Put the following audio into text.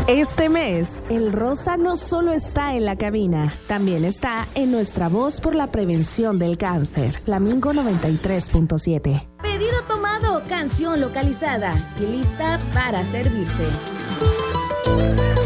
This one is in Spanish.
Este mes, el rosa no solo está en la cabina, también está en nuestra voz por la prevención del cáncer. Flamingo 93.7. Pedido tomado, canción localizada y lista para servirse.